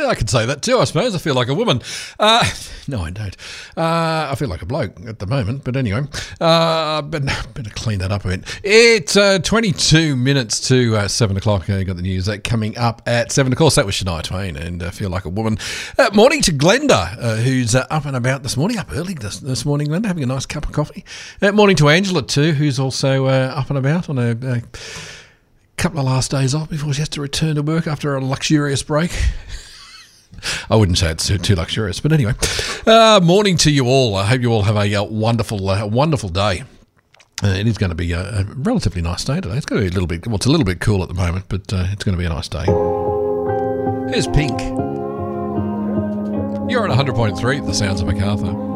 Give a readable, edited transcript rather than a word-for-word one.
I could say that too, I suppose. I feel like a woman. No, I don't. I feel like a bloke at the moment, but anyway. Better clean that up a bit. It's 22 minutes to 7 o'clock. You got the news coming up at 7. Of course, that was Shania Twain and Feel Like a Woman. Morning to Glenda, who's up and about this morning, up early this morning, Glenda, having a nice cup of coffee. Morning to Angela too, who's also up and about on a couple of last days off before she has to return to work after a luxurious break. I wouldn't say it's too luxurious, but anyway. Morning to you all. I hope you all have a wonderful day. It is going to be a relatively nice day today. It's going to be it's a little bit cool at the moment, but it's going to be a nice day. Here's Pink. You're on 100.3, The Sounds of Macarthur.